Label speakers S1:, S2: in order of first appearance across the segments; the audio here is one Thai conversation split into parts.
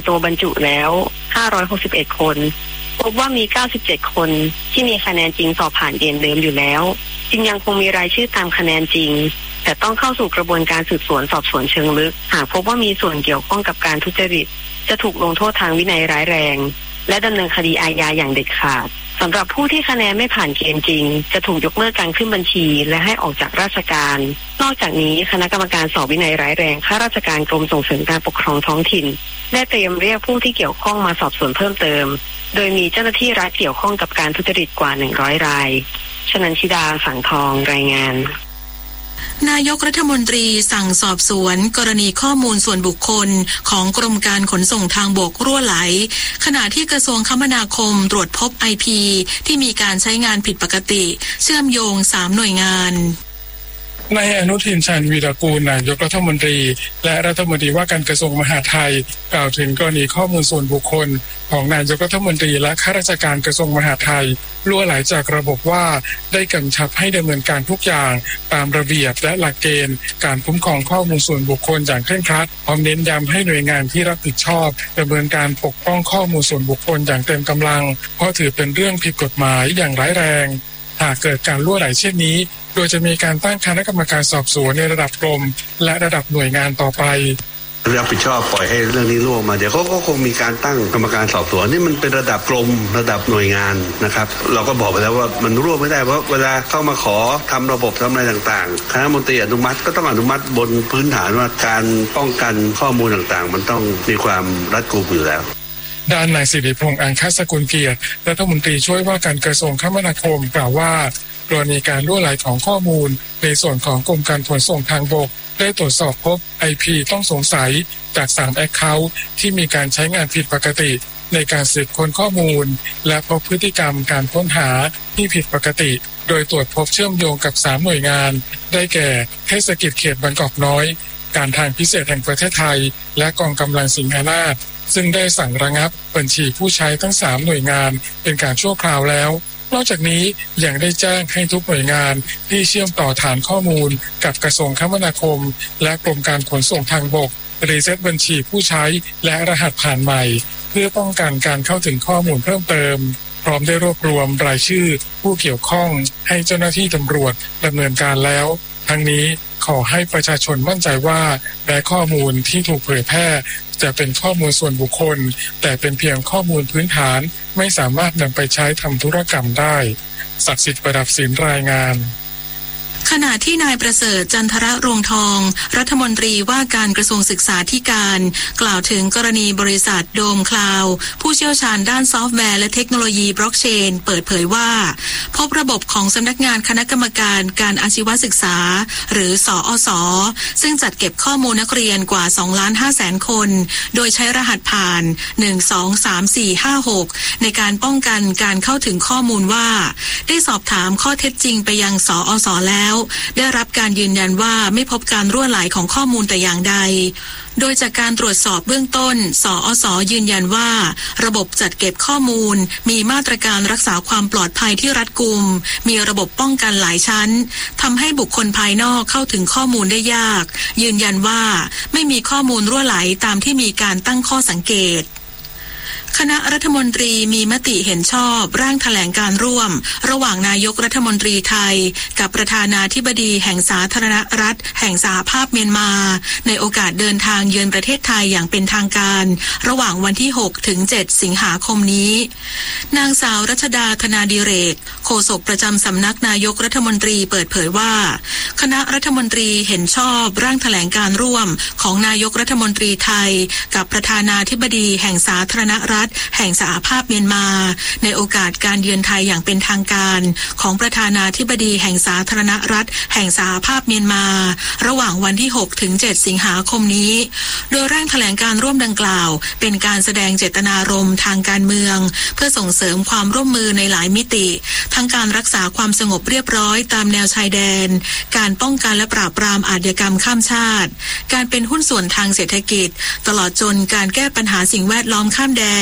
S1: ตัวบรรจุแล้ว561คนพบว่ามี97คนที่มีคะแนนจริงสอบผ่านเกณฑ์เดิมอยู่แล้วจึงยังคงมีรายชื่อตามคะแนนจริงแต่ต้องเข้าสู่กระบวนการสืบสวนสอบสวนเชิงลึกหากพบว่ามีส่วนเกี่ยวข้องกับการทุจริตจะถูกลงโทษทางวินัยร้ายแรงและดำเนินคดีอาญาอย่างเด็ดขาดสำหรับผู้ที่คะแนนไม่ผ่านเกณฑ์จริงจะถูกยกเลิกการขึ้นบัญชีและให้ออกจากราชการนอกจากนี้คณะกรรมการสอบวินัยร้ายแรงข้าราชการกรมส่งเสริมการปกครองท้องถิ่นได้เตรียมเรียกผู้ที่เกี่ยวข้องมาสอบสวนเพิ่มเติมโดยมีเจ้าหน้าที่รัฐเกี่ยวข้องกับการทุจริตกว่า100รายชนันชิดาสังทองรายงาน
S2: นายกรัฐมนตรีสั่งสอบสวนกรณีข้อมูลส่วนบุคคลของกรมการขนส่งทางบกรั่วไหลขณะที่กระทรวงคมนาคมตรวจพบ IP ที่มีการใช้งานผิดปกติเชื่อมโยง3หน่วยงาน
S3: นายอนุทินชาญวีรกูลนายกรัฐมนตรีและรัฐมนตรีว่าการกระทรวงมหาดไทยกล่าวถึงกรณีข้อมูลส่วนบุคคลของนายกรัฐมนตรีและข้าราชการกระทรวงมหาดไทยรั่วไหลจากระบบว่าได้กำชับให้ดำเนินการทุกอย่างตามระเบียบและหลักเกณฑ์การคุ้มครองข้อมูลส่วนบุคคลอย่างเคร่งครัดพร้อมเน้นย้ำให้หน่วยงานที่รับผิดชอบดำเนินการปกป้องข้อมูลส่วนบุคคลอย่างเต็มกำลังเพราะถือเป็นเรื่องผิดกฎหมายอย่างร้ายแรงหากเกิดการรั่วไหลเช่นนี้โดยจะมีการตั้งคณะกรรมการสอบสวนในระดับกรมและระดับหน่วยงานต่อไป
S4: รับผิดชอบปล่อยให้เรื่องนี้ล่วงมาเดี๋ยวเขาก็คงมีการตั้งกรรมการสอบสวนนี่มันเป็นระดับกรมระดับหน่วยงานนะครับเราก็บอกไปแล้วว่ามันร่วมไม่ได้เพราะเวลาเข้ามาขอทำระบบทำอะไรต่างๆคณะมนตรีอนุมัติก็ต้องอนุมัติบนพื้นฐานว่าการป้องกันข้อมูลต่างๆมันต้องมีความรัดกุมอยู่แล้ว
S3: ด้านนายสิริพงษ์อังคสกุลเกียรติรัฐมนตรีช่วยว่าการกระทรวงคมนาคมกล่าวว่ากรณีการรั่วไหลของข้อมูลในส่วนของกรมการขนส่งทางบกได้ตรวจสอบพบ IP ต้องสงสัยจาก3 Account ที่มีการใช้งานผิดปกติในการสืบค้นข้อมูลและพบพฤติกรรมการค้นหาที่ผิดปกติโดยตรวจพบเชื่อมโยงกับ3หน่วยงานได้แก่เทศกิจเขตบางกอกน้อยการทางพิเศษแห่งประเทศไทยและกองกำลังสิงหราชซึ่งได้สั่งระงับบัญชีผู้ใช้ทั้ง3หน่วยงานเป็นการชั่วคราวแล้วนอกจากนี้ยังได้แจ้งให้ทุกหน่วยงานที่เชื่อมต่อฐานข้อมูลกับกระทรวงคมนาคมและกรมการขนส่งทางบกรีเซ็ตบัญชีผู้ใช้และรหัสผ่านใหม่เพื่อป้องกันการเข้าถึงข้อมูลเพิ่มเติมพร้อมได้รวบรวมรายชื่อผู้เกี่ยวข้องให้เจ้าหน้าที่ตำรวจดำเนินการแล้วทั้งนี้ขอให้ประชาชนมั่นใจว่าแม้ข้อมูลที่ถูกเผยแพร่จะเป็นข้อมูลส่วนบุคคลแต่เป็นเพียงข้อมูลพื้นฐานไม่สามารถนำไปใช้ทำธุรกรรมได้ศักดิ์สิทธิ์ประดับศิลป์รายงาน
S2: ขณะที่นายประเสริฐจันทรรวงทองรัฐมนตรีว่าการกระทรวงศึกษาธิการกล่าวถึงกรณีบริษัทโดมคลาวด์ผู้เชี่ยวชาญด้านซอฟต์แวร์และเทคโนโลยีบล็อกเชนเปิดเผยว่าพบระบบของสำนักงานคณะกรรมการการอาชีวศึกษาหรือสอสซึ่งจัดเก็บข้อมูลนักเรียนกว่า 2,500,000 คนโดยใช้รหัสผ่าน123456ในการป้องกันการเข้าถึงข้อมูลว่าได้สอบถามข้อเท็จจริงไปยังสอสแล้วได้รับการยืนยันว่าไม่พบการรั่วไหลของข้อมูลแต่อย่างใดโดยจากการตรวจสอบเบื้องต้นสอสยืนยันว่าระบบจัดเก็บข้อมูลมีมาตรการรักษาความปลอดภัยที่รัดกุมมีระบบป้องกันหลายชั้นทำให้บุคคลภายนอกเข้าถึงข้อมูลได้ยากยืนยันว่าไม่มีข้อมูลรั่วไหลตามที่มีการตั้งข้อสังเกตคณะรัฐมนตรีมีมติเห็นชอบร่างแถลงการร่วมระหว่างนายกรัฐมนตรีไทยกับประธานาธิบดีแห่งสาธารณรัฐแห่งสหภาพเมียนมาในโอกาสเดินทางเยือนประเทศไทยอย่างเป็นทางการระหว่างวันที่6ถึง7สิงหาคมนี้นางสาวรัชดาธนาดิเรกโฆษกประจำสำนักนายกรัฐมนตรีเปิดเผยว่าคณะรัฐมนตรีเห็นชอบร่างแถลงการร่วมของนายกรัฐมนตรีไทยกับประธานาธิบดีแห่งสาธารณรัฐแห่งสหภาพเมียนมาในโอกาสการเยือนไทยอย่างเป็นทางการของประธานาธิบดีแห่งสาธารณรัฐแห่งสหภาพเมียนมาระหว่างวันที่6ถึง7สิงหาคมนี้โดยร่างแถลงการร่วมดังกล่าวเป็นการแสดงเจตนารมณ์ทางการเมืองเพื่อส่งเสริมความร่วมมือในหลายมิติทั้งการรักษาความสงบเรียบร้อยตามแนวชายแดนการป้องกันและปราบปรามอาชญากรรมข้ามชาติการเป็นหุ้นส่วนทางเศรษฐกิจตลอดจนการแก้ปัญหาสิ่งแวดล้อมข้ามแดน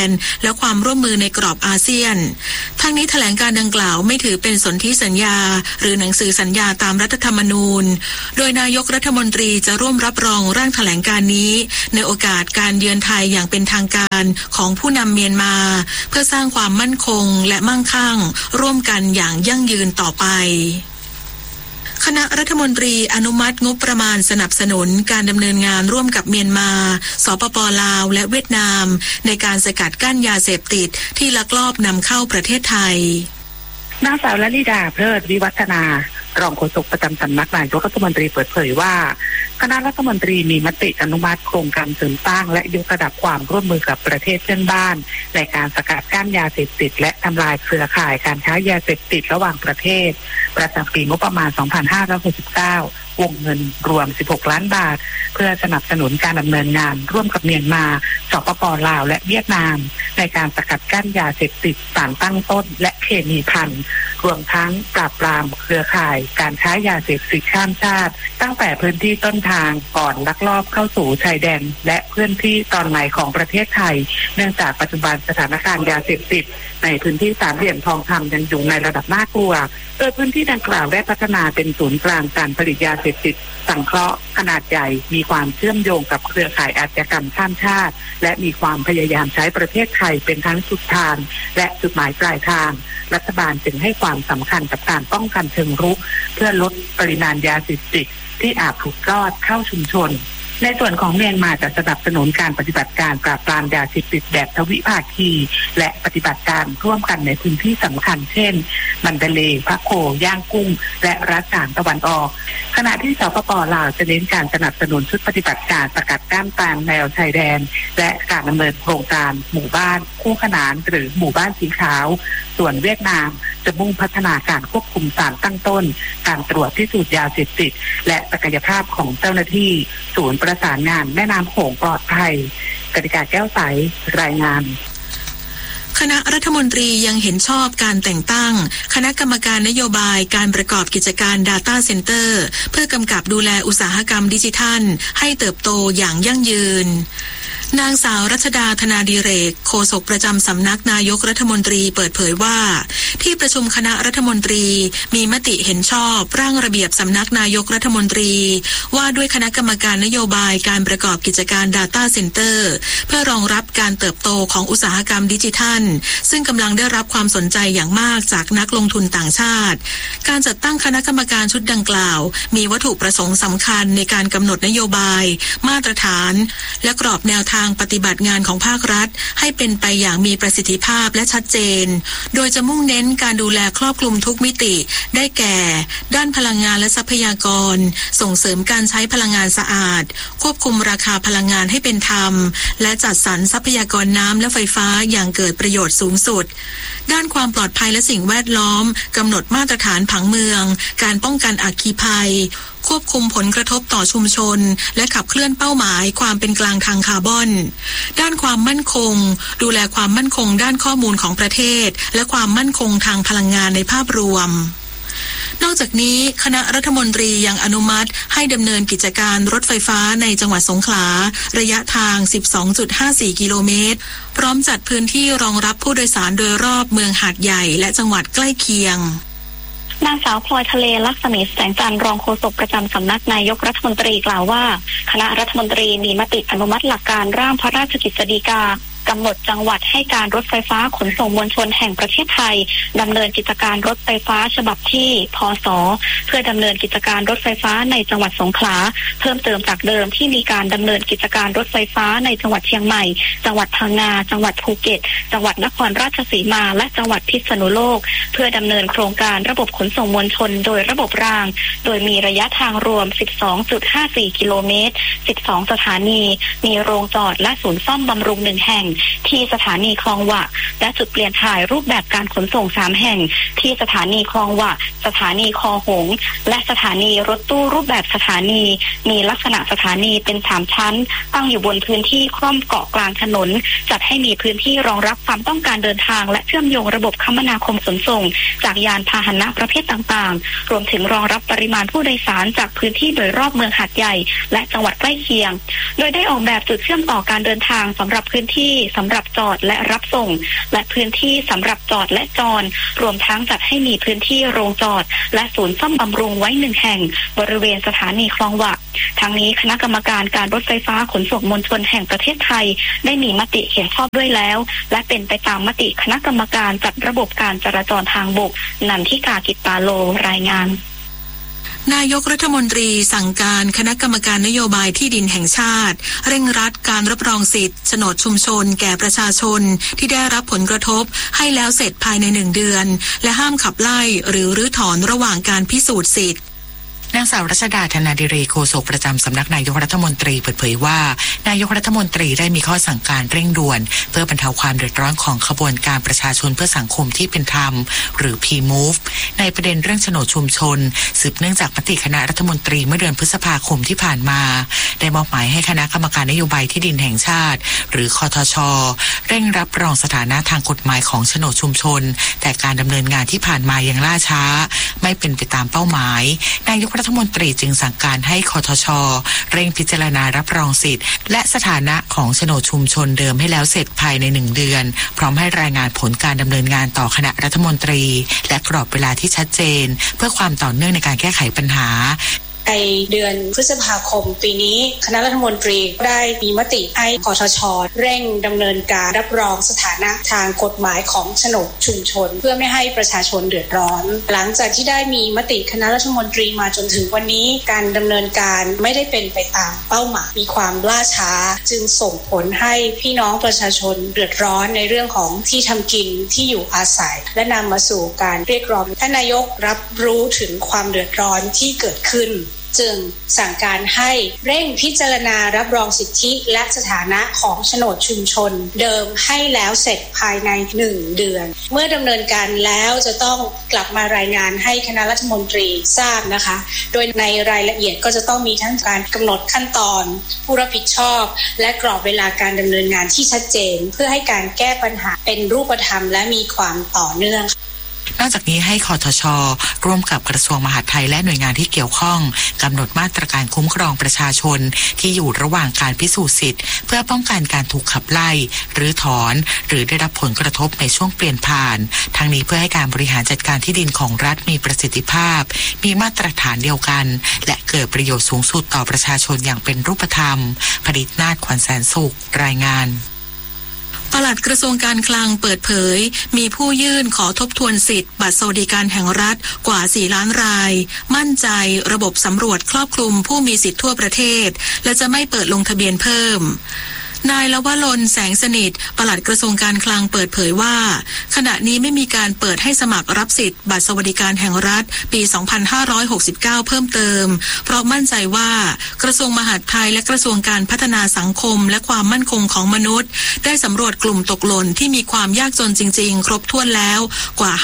S2: และความร่วมมือในกรอบอาเซียนทั้งนี้แถลงการดังกล่าวไม่ถือเป็นสนธิสัญญาหรือหนังสือสัญญาตามรัฐธรรมนูญโดยนายกรัฐมนตรีจะร่วมรับรองร่างแถลงการนี้ในโอกาสการเยือนไทยอย่างเป็นทางการของผู้นำเมียนมาเพื่อสร้างความมั่นคงและมั่งคั่งร่วมกันอย่างยั่งยืนต่อไปคณะรัฐมนตรีอนุมัติงบประมาณสนับสนุนการดำเนินงานร่วมกับเมียนมาสปป.ลาวและเวียดนามในการสกัดกั้นยาเสพติดที่ลักลอบนำเข้าประเทศไทย
S5: นางสาวลลิดาเพลิดวิวัฒนารองโฆษกประจำสำนักนายกรัฐมนตรีเปิดเผยว่าคณะรัฐมนตรีมีมติอนุมัติโครงการเสริมสร้างและยกระดับความร่วมมือกับประเทศเพื่อนบ้านในการสกัดกั้นยาเสพติดและทำลายเครือข่ายการค้ายาเสพติดระหว่างประเทศประจำปีงบประมาณ 2569 วงเงินรวม 16 ล้านบาทเพื่อสนับสนุนการดำเนินงานร่วมกับเมียนมาสปป.ลาวและเวียดนามในการสกัดกั้นยาเสพติดสารตั้งต้นและเคมีภัณฑ์รวมทั้งปราบปรามเครือข่ายการค้ายาเสพติดข้ามชาติตั้งแต่พื้นที่ต้นทางก่อนลักลอบเข้าสู่ชายแดนและพื้นที่ตอนในของประเทศไทยเนื่องจากปัจจุบันสถานการณ์ยาเสพติดในพื้นที่สามเหลี่ยมทองคำยังอยู่ในระดับน่ากลัวโดยพื้นที่ดังกล่าวได้พัฒนาเป็นศูนย์กลางการผลิตยาเสพติดสังเคราะห์ขนาดใหญ่มีความเชื่อมโยงกับเครือข่ายอาชญากรรมข้ามชาติและมีความพยายามใช้ประเทศไทยเป็นทั้งจุดทางและจุดหมายปลายทางรัฐบาลจึงให้ความสำคัญกับการป้องกันเชิงรุกเพื่อลดปริมาณยาเสพติดที่อาจถูกลอดเข้าชุมชนในส่วนของเมียนมาจะสนับสนุนการปฏิบัติการปราบปรามยาเสพติดแบบทวิภาคีและปฏิบัติการร่วมกันในพื้นที่สำคัญเช่นมันเดเลย์พะโขย่างกุ้งและรัฐฉานตะวันออกขณะที่สปป.ลาวจะเน้นการสนับสนุนชุดปฏิบัติการสกัดกั้นตามแนวชายแดนและการดำเนินโครงการหมู่บ้านคู่ขนานหรือหมู่บ้านสีขาวส่วนเวียดนามจะมุ่งพัฒนาการควบคุมสารตั้งต้นการตรวจพิสูจน์ยาเสพติดและศักยภาพของเจ้าหน้าที่ศูนย์ประสานงานแม่น้ำโขงปลอดภัยกติกาแก้วใสรายงาน
S2: คณะรัฐมนตรียังเห็นชอบการแต่งตั้งคณะกรรมการนโยบายการประกอบกิจการ Data Center เพื่อกำกับดูแลอุตสาหกรรมดิจิทัลให้เติบโตอย่างยั่งยืนนางสาวรัชดาธนาดิเรกโฆษกประจำสำนักนายกรัฐมนตรีเปิดเผยว่าที่ประชุมคณะรัฐมนตรีมีมติเห็นชอบร่างระเบียบสำนักนายกรัฐมนตรีว่าด้วยคณะกรรมการนโยบายการประกอบกิจการ Data Center เพื่อรองรับการเติบโตของอุตสาหกรรมดิจิทัลซึ่งกำลังได้รับความสนใจอย่างมากจากนักลงทุนต่างชาติการจัดตั้งคณะกรรมการชุดดังกล่าวมีวัตถุประสงค์สำคัญในการกำหนดนโยบายมาตรฐานและกรอบแนวทางปฏิบัติงานของภาครัฐให้เป็นไปอย่างมีประสิทธิภาพและชัดเจนโดยจะมุ่งเน้นการดูแลครอบคลุมทุกมิติได้แก่ด้านพลังงานและทรัพยากรส่งเสริมการใช้พลังงานสะอาดควบคุมราคาพลังงานให้เป็นธรรมและจัดสรรทรัพยากรน้ำและไฟฟ้าอย่างเกิดประโยชน์สูงสุดด้านความปลอดภัยและสิ่งแวดล้อมกำหนดมาตรฐานผังเมืองการป้องกันอัคคีภัยควบคุมผลกระทบต่อชุมชนและขับเคลื่อนเป้าหมายความเป็นกลางทางคาร์บอนด้านความมั่นคงดูแลความมั่นคงด้านข้อมูลของประเทศและความมั่นคงทางพลังงานในภาพรวมนอกจากนี้คณะรัฐมนตรียังอนุมัติให้ดำเนินกิจการรถไฟฟ้าในจังหวัดสงขลาระยะทาง 12.54 กิโลเมตรพร้อมจัดพื้นที่รองรับผู้โดยสารโดยรอบเมืองหาดใหญ่และจังหวัดใกล้เคียง
S1: นางสาวพลอยทะเลลักษมีแสงจันทร์รองโฆษกประจำสำนักนายกรัฐมนตรีกล่าวว่าคณะรัฐมนตรีมีมติอนุมัติหลักการร่างพระราชกฤษฎีกากำหนดจังหวัดให้การรถไฟฟ้าขนส่งมวลชนแห่งประเทศไทยดำเนินกิจการรถไฟฟ้าฉบับที่พศ.เพื่อดำเนินกิจการรถไฟฟ้าในจังหวัดสงขลาเพิ่มเติมจากเดิมที่มีการดำเนินกิจการรถไฟฟ้าในจังหวัดเชียงใหม่จังหวัดพังงาจังหวัดภูเก็ตจังหวัดนครราชสีมาและจังหวัดพิษณุโลกเพื่อดำเนินโครงการระบบขนส่งมวลชนโดยระบบรางโดยมีระยะทางรวม 12.54 กิโลเมตร 12 สถานีมีโรงจอดและศูนย์ซ่อมบำรุง1แห่งที่สถานีคลองหวะและจุดเปลี่ยนถ่ายรูปแบบการขนส่ง3แห่งที่สถานีคลองหวะสถานีคอหงและสถานีรถตู้รูปแบบสถานีมีลักษณะสถานีเป็น3ชั้นตั้งอยู่บนพื้นที่คล่อมเกาะกลางถนนจัดให้มีพื้นที่รองรับความต้องการเดินทางและเชื่อมโยงระบบคมนาคมขนส่งจากยานพาหนะประเภทต่างๆรวมถึงรองรับปริมาณผู้โดยสารจากพื้นที่โดยรอบเมืองหาดใหญ่และจังหวัดใกล้เคียงโดยได้ออกแบบจุดเชื่อมต่อการเดินทางสำหรับพื้นที่
S6: สำหรับจอดและรับส่งและพื้นที่สำหรับจอดและจอดรวมทั้งจัดให้มีพื้นที่โรงจอดและศูนย์ซ่อมบำรุงไว้1แห่งบริเวณสถานีคลองหวะทั้งนี้คณะกรรมการการรถไฟฟ้าขนส่งมวลชนแห่งประเทศไทยได้มีมติเห็นชอบด้วยแล้วและเป็นไปตามมติคณะกรรมการจัดระบบการจราจรทางบกนันทิกากิตตาโลรายงาน
S2: นายกรัฐมนตรีสั่งการคณะกรรมการนโยบายที่ดินแห่งชาติเร่งรัดการรับรองสิทธิ์โฉนดชุมชนแก่ประชาชนที่ได้รับผลกระทบให้แล้วเสร็จภายใน1เดือนและห้ามขับไล่หรือรื้อถอนระหว่างการพิสูจน์สิทธิ์
S7: นางสาวรัชดาธนาดิเรกโฆษกประจำสำนักนายกรัฐมนตรีเปิดเผยว่านายกรัฐมนตรีได้มีข้อสั่งการเร่งด่วนเพื่อบรรเทาความเดือดร้อนของขบวนการประชาชนเพื่อสังคมที่เป็นธรรมหรือ P-Move ในประเด็นเรื่องโฉนดชุมชนสืบเนื่องจากมติคณะรัฐมนตรีเมื่อเดือนพฤษภาคมที่ผ่านมาได้มอบหมายให้คณะกรรมการนโยบายที่ดินแห่งชาติหรือคทช.เร่งรับรองสถานะทางกฎหมายของโฉนดชุมชนแต่การดำเนินงานที่ผ่านมายังล่าช้าไม่เป็นไปตามเป้าหมายนายกรัฐมนตรีจึงสั่งการให้คทช.เร่งพิจารณารับรองสิทธิ์และสถานะของโฉนดชุมชนเดิมให้แล้วเสร็จภายใน1เดือนพร้อมให้รายงานผลการดำเนินงานต่อคณะรัฐมนตรีและกรอบเวลาที่ชัดเจนเพื่อความต่อเนื่องในการแก้ไขปัญหา
S8: ในเดือนพฤษภาคมปีนี้คณะรัฐมนตรีได้มีมติให้คทช.เร่งดำเนินการรับรองสถานะทางกฎหมายของโฉนดชุมชนเพื่อไม่ให้ประชาชนเดือดร้อนหลังจากที่ได้มีมติคณะรัฐมนตรีมาจนถึงวันนี้การดำเนินการไม่ได้เป็นไปตามเป้าหมายมีความล่าช้าจึงส่งผลให้พี่น้องประชาชนเดือดร้อนในเรื่องของที่ทำกินที่อยู่อาศัยและนำมาสู่การเรียกร้องท่านนายกรับรู้ถึงความเดือดร้อนที่เกิดขึ้นจึงสั่งการให้เร่งพิจารณารับรองสิทธิและสถานะของโฉนดชุมชนเดิมให้แล้วเสร็จภายใน1เดือนเมื่อดำเนินการแล้วจะต้องกลับมารายงานให้คณะรัฐมนตรีทราบนะคะโดยในรายละเอียดก็จะต้องมีทั้งการกำหนดขั้นตอนผู้รับผิดชอบและกรอบเวลาการดำเนินงานที่ชัดเจนเพื่อให้การแก้ปัญหาเป็นรูปธรรมและมีความต่อเนื่อง
S7: นอกจากนี้ให้คทช.ร่วมกับกระทรวงมหาดไทยและหน่วยงานที่เกี่ยวข้องกำหนดมาตรการคุ้มครองประชาชนที่อยู่ระหว่างการพิสูจน์สิทธิ์เพื่อป้องกันการถูกขับไล่หรือถอนหรือได้รับผลกระทบในช่วงเปลี่ยนผ่านทั้งนี้เพื่อให้การบริหารจัดการที่ดินของรัฐมีประสิทธิภาพมีมาตรฐานเดียวกันและเกิดประโยชน์สูงสุดต่อประชาชนอย่างเป็นรูปธรรมผลิตนาฏขวัญแสนสุขรายงาน
S2: ปลัดกระทรวงการคลังเปิดเผยมีผู้ยื่นขอทบทวนสิทธิ์บัตรสวัสดิการแห่งรัฐกว่า4ล้านรายมั่นใจระบบสำรวจครอบคลุมผู้มีสิทธิ์ทั่วประเทศและจะไม่เปิดลงทะเบียนเพิ่มนายลวลนแสงสนิทปลัดกระทรวงการคลังเปิดเผยว่าขณะนี้ไม่มีการเปิดให้สมัครรับสิทธิ์บัตรสวัสดิการแห่งรัฐปี2569เพิ่มเติมเพราะมั่นใจว่ากระทรวงมหาดไทยและกระทรวงการพัฒนาสังคมและความมั่นคงของมนุษย์ได้สำรวจกลุ่มตกหล่นที่มีความยากจนจริงๆครบถ้วนแล้วกว่า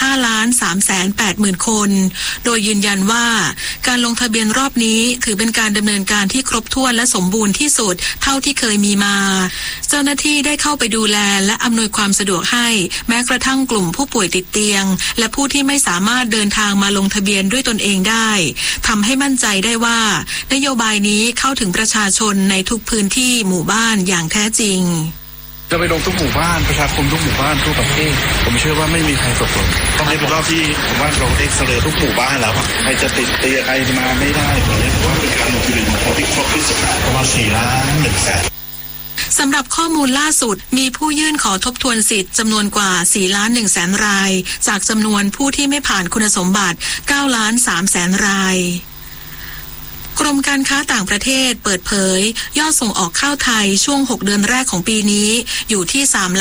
S2: 5,380,000 คนโดยยืนยันว่าการลงทะเบียนรอบนี้ถือเป็นการดำเนินการที่ครบถ้วนและสมบูรณ์ที่สุดเท่าที่เคยมีมาเจ้าหน้าที่ได้เข้าไปดูแลและอำนวยความสะดวกให้แม้กระทั่งกลุ่มผู้ป่วยติดเตียงและผู้ที่ไม่สามารถเดินทางมาลงทะเบียนด้วยตนเองได้ทำให้มั่นใจได้ว่านโยบายนี้เข้าถึงประชาชนในทุกพื้นที่หมู่บ้านอย่างแท้จริง
S9: จะไปลงทุกหมู่บ้านประชาคมทุกหมู่บ้านทั่วประเทศผมเชื่อว่าไม่มีใครตกหล่นต้องให้เป็นรอบที่ผมว่าเราเอ็กซเรย์ทุกหมู่บ้านแล้วใครจะติดเตียใครมาไม่ได้ผมว่าเป็นการลงทะเบียนของที่ครบที่สุดประมาณ4,100,000
S2: สำหรับข้อมูลล่าสุดมีผู้ยื่นขอทบทวนสิทธิ์จำนวนกว่า 4,100,000 รายจากจำนวนผู้ที่ไม่ผ่านคุณสมบัติ 9,300,000 รายกรมการค้าต่างประเทศเปิดเผยยอดส่งออกข้าวไทยช่วง6เดือนแรกของปีนี้อยู่ที่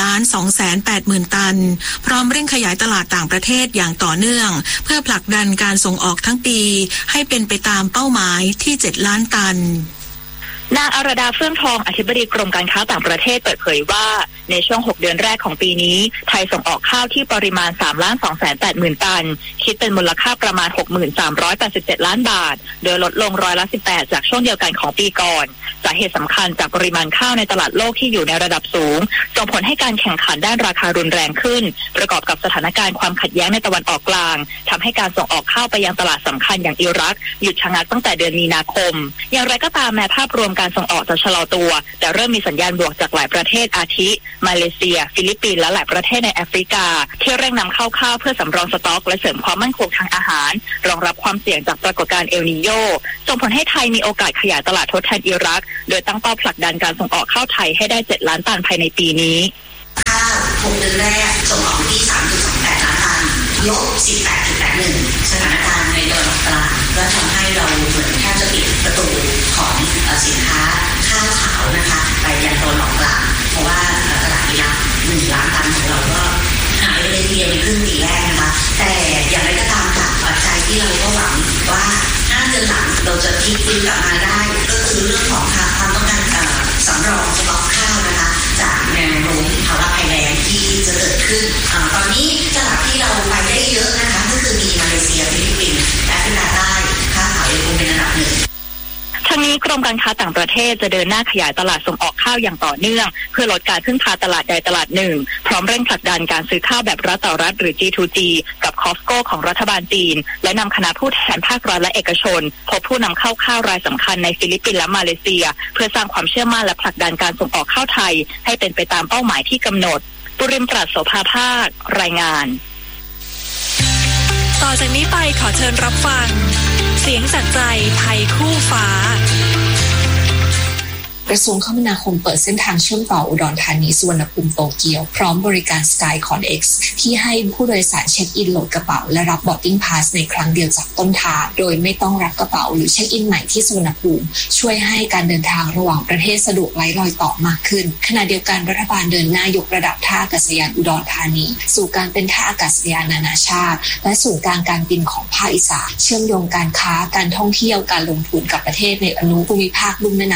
S2: 3,280,000 ตันพร้อมเร่งขยายตลาดต่างประเทศอย่างต่อเนื่องเพื่อผลักดันการส่งออกทั้งปีให้เป็นไปตามเป้าหมายที่7ล้านตัน
S6: นางอรดาเฟื่องทองอธิบดีกรมการค้าต่างประเทศเปิดเผยว่าในช่วง6เดือนแรกของปีนี้ไทยส่งออกข้าวที่ปริมาณ 3,280,000 ตันคิดเป็นมูลค่าประมาณ 63,87 ล้านบาทโดยลดลง18%จากช่วงเดียวกันของปีก่อนสาเหตุสำคัญจากปริมาณข้าวในตลาดโลกที่อยู่ในระดับสูงส่งผลให้การแข่งขันด้านราคารุนแรงขึ้นประกอบกับสถานการณ์ความขัดแย้งในตะวันออกกลางทำให้การส่งออกข้าวไปยังตลาดสำคัญอย่างอิรักหยุดชะงักตั้งแต่เดือนมีนาคมอย่างไรก็ตามแม้ภาพรวมการส่งออกจะชะลอตัวแต่เริ่มมีสัญญาณบวกจากหลายประเทศอาทิมาเลเซียฟิลิปปินส์และหลายประเทศในแอฟริกาที่เร่งนำเข้าข้าวเพื่อสำรองสต็อกและเสริมความมั่นคงทางอาหารรองรับความเสี่ยงจากปรากฏการณ์เอลนีโญส่งผลให้ไทยมีโอกาสขยายตลาดทดแทนอิรักโดยตั้งเป้าผลักดันการส่งออกข้าวไทยให้ได้7ล้านตันภายในปีนี้
S10: ข้าว6เดือนแรกส่งออกที่ 3.28 ล้านตันลบ 18.81 สถานการณ์ในตลาดกลางก็ทำให้เราเหมือนแทบจะปิดประตูของสินค้าข้าวขาวนะคะไปยังตะวันออกกลางเพราะว่าตลาดอิรัก1 ล้านตันของเราก็หายไปเลยทีเดียวในครึ่งปีแรกนะคะแต่อย่างไรก็ตามค่ะปัจจัยที่เราก็หวังว่า5 เดือนหลังเราจะพลิกฟื้นกลับมาได้ก็คือเรื่องของความต้องการสำรองสต็อกข้าวนะคะจากแนวโน้มภาวะภัยแล้งที่จะเกิดขึ้นตอนนี้ตลาดที่เราไปได้เยอะนะคะก็คือมีมาเลเซียฟิลิปปินส์แอฟริกาใต้ข้าวขาวยังคงเป็นอันดับ 1
S6: ทั้งนี้กรมการค้าต่างประเทศจะเดินหน้าขยายตลาดส่งออกข้าวอย่างต่อเนื่องเพื่อลดการพึ่งพาตลาดใดตลาดหนึ่งพร้อมเร่งผลักดันการซื้อข้าวแบบรัฐต่อรัฐหรือ G2G กับ Costco ของรัฐบาลจีนและนำคณะผู้แทนภาครัฐและเอกชนพบผู้นำเข้าข้าวรายสำคัญในฟิลิปปินส์และมาเลเซียเพื่อสร้างความเชื่อมั่นและผลักดันการส่งออกข้าวไทยให้เป็นไปตามเป้าหมายที่กำหนดปุริมปราศโสภาภาครายงาน
S11: ต่อจากนี้ไปขอเชิญรับฟังเสียงจากใจไทยคู่ฟ้ากระทรวงคมนาคมเปิดเส้นทางเชื่อมต่ออุดรธานีสุวรรณภูมิโตเกียวพร้อมบริการ Skycon X ที่ให้ผู้โดยสารเช็คอินโหลดกระเป๋าและรับ boarding pass ในครั้งเดียวจากต้นทางโดยไม่ต้องรับกระเป๋าหรือเช็คอินใหม่ที่สุวรรณภูมิช่วยให้การเดินทางระหว่างประเทศสะดวกไร้รอยต่อมากขึ้นขณะเดียวกันรัฐบาลเดินหน้ายกระดับท่าอากาศยานอุดรธานีสู่การเป็นท่าอากาศยานนานาชาติและศูนย์กลางการบินของภาคอีสานเชื่อมโยงการค้าการท่องเที่ยวการลงทุนกับประเทศในอนุภูมิภาคลุ่มแม่น้ำ